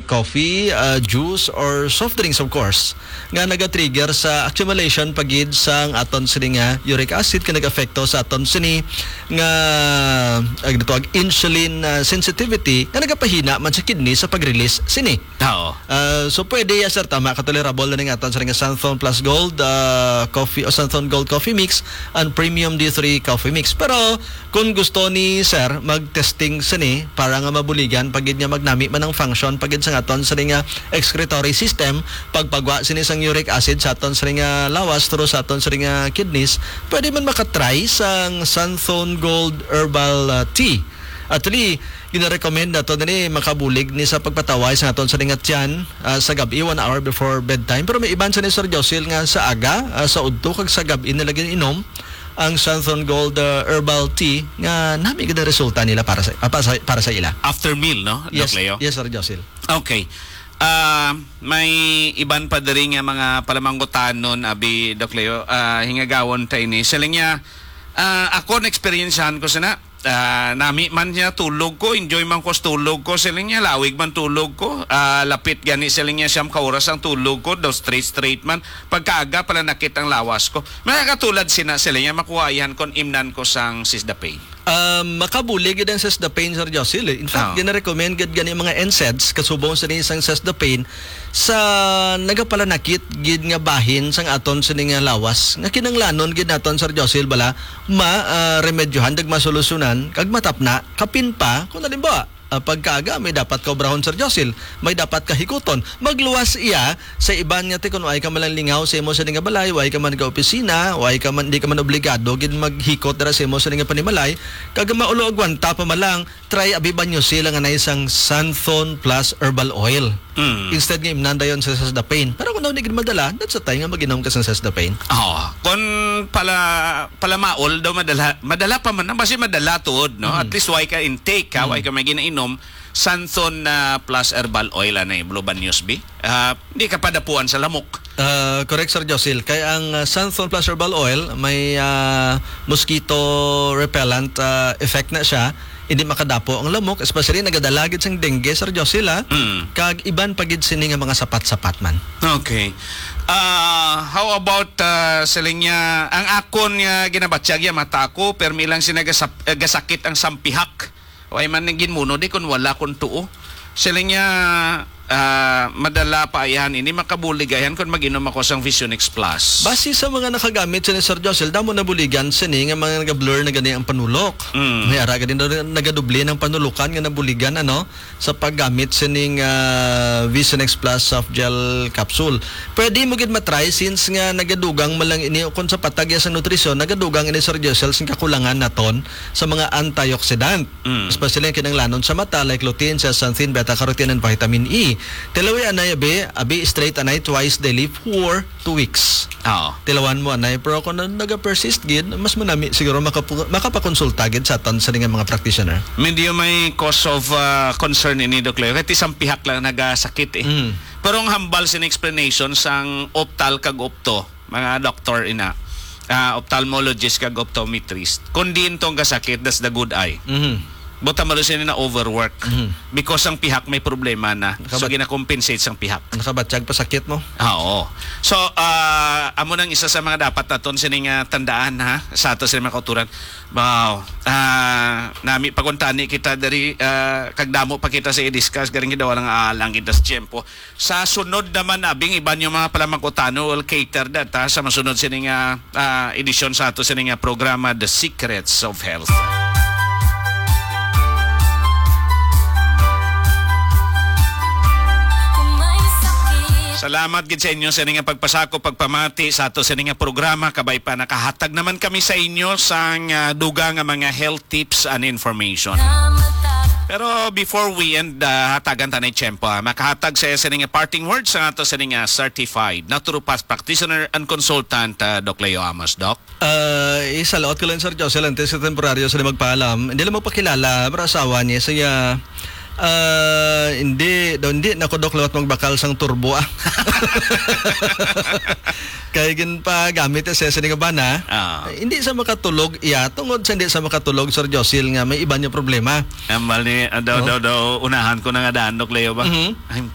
coffee, juice, or soft drinks of course, nga naga-trigger sa accumulation pagid sa aton sini nga uric acid ka nag-afekto sa aton sini nga insulin sensitivity nga nagapahina man sa kidney sa pag-release sini. So pwede ya sir tama katolerable na ning aton sa nga Santhon Plus Gold coffee o Santhon Gold Coffee Mix and Premium D3 Coffee Mix. Pero kung gusto ni sir mag-testing sini para nga mabuligan pagid nga magnami man ang function pagid sa aton sa nga excretory system pagpagwa sini sang uric acid sa aton sa nga lawas through sa aton sa nga kidneys, pwede man makatry sang Santhon Gold Herbal Tea. Actually, gina-recommend na ito na makabulig ni sa pagpataway sa aton sa nga tiyan sa gabi 1 hour before bedtime. Pero may iban sa ni Sir Josil nga sa aga sa udto kag sa gabi nila inom ang Santhon Gold Herbal Tea nga nami gid resulta nila para sa ila. After meal, no? Yes, Doc Leo? Yes, Sir Josil. Okay. May iban pa diri nga mga palamanggutan nun abi Doc Leo hingagawon tayo ni sila niya ako na-experiencehan ko sana nami man niya tulog ko enjoy man ko tulog ko sila niya lawig man tulog ko lapit gani sila niya siyam kauras ang tulog ko daw straight man pagkaaga pala nakita ang lawas ko may katulad sila niya makuhayan kon imnan ko sang sisdapay. Makabulig gid ang sesdapain Sir Josil. In fact, gina-recommend gid gani mga NSAIDs kasubong sa isang sesdapain sa nagapalanakit gid nga bahin sang aton sa nga lawas. Nga kinanglanon gid naton Sir Josil bala remedyohan dag masolusyonan kag matapna kapin pa kung halimbawa pagkaaga may dapat ka obrahon Sir Josil, may dapat ka hikuton. Magluwas iya sa iban nga ti kun ay ka man lingaw sa imo sa nga balay, way ka man ga opisina, way ka man di ka man obligado gid maghikot dara sa imo sa nga panimalay, kag maulo og gwanta pa malang try abiban nyo sila nga na isang Santhon Plus Herbal Oil. Instead nga imnanda yon sa sesdapain. Pero kung hindi gid madala, that's the time nga maginom ka sa sesdapain. Kung pala maol daw madala pa man basi madala tuod no. At least way ka intake ka, way ka may ginainom Santhon Plus Herbal Oil na Blue Band News B. Hindi ka padapuan sa lamok. Correct Sir Josil. Kaya ang Santhon Plus Herbal Oil may mosquito repellent effect na siya. Hindi makadapo ang lamok, especially nagadalagid sang dengue Sir Josil kag iban pagid sini nga mga sapat-sapat man. Okay. How about siling niya ang akon nga ginabatsyag ya mata ko permi lang sinagasakit ang sampihak. Way man nagin muno di kun wala kun tuo. Siling niya madala pa yan ini makabuligayan kung mag-inom ako sang Visionix Plus. Base sa mga nakagamit sa ni Sir Josil, damo na buligan sini nga mga nag-blur na gani ang panulok. May ara gani nagadubli ng panulukan nga nabuligan sa paggamit sining Visionix Plus soft gel capsule. Pwede mo gid matry since nga nagadugang malang ini kun sa patagya sa nutrisyon nagadugang ini Sir Josil sing kakulangan naton sa mga antioxidant. Especially ang kinanglanon sa mata like lutein, zeaxanthin, beta-carotene and vitamin E. Tilawi anay abi straight anay twice daily for 2 weeks. Tilawan mo anay pero kung naga-persist gid mas manami siguro makapakonsulta gid sa aton sa mga practitioner. Medyo may cause of concern ini Doc Leo. Kaya isang pihak lang nagasakit Pero ang hambal sin explanation sang optal kag opto mga doktor ina. Ophthalmologist kag optometrist. Kundi intong gasakit that's the good eye. Buta malusin na overwork because ang pihak may problema na so gina-compensate sang pihak. Nakabatsyag pa sakit mo? Oo. So amo nang isa sa mga dapat naton sining tandaan sa ato sa mga kauturan. Wow. Nami paguntani kita dari kagdamo pa kita sa i-discuss garing kita walang aalang kita sa tiempo. Sa sunod naman abing iban yung mga palamangkutano will cater data sa masunod sining edisyon sa ato sining programa The Secrets of Health. Salamat gid sa inyo sa inyong pagpasako, pagpamati sa ato sa inyong programa. Kabay pa nakahatag naman kami sa inyo sang dugang mga health tips and information. Pero before we end, hatagan tanay tiyempo. Makahatag sa inyong parting words sa ato sa inyong certified naturopath practitioner and consultant, Doc Leo Amos, Doc. Isalaot ko lang Sir Josil, antes sa temporaryo sa magpaalam. Hindi lang magpakilala, pero asawa niya siya. Hindi nako Dok lawat magbakal sang turbo kaya gin pa gamit sa nga bana hindi sa makatulog tungod sa hindi sa makatulog Sir Josil nga may iba niya problema daw unahan ko na nga daan Dok Leo ba